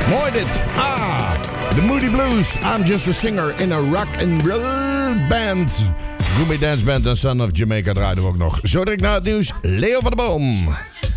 Mooi dit. The Moody Blues. I'm just a singer in a rock and roll band. Goomy Dance Band en Son of Jamaica draaiden we ook nog. Zo direct na het nieuws, Leo van der Boom.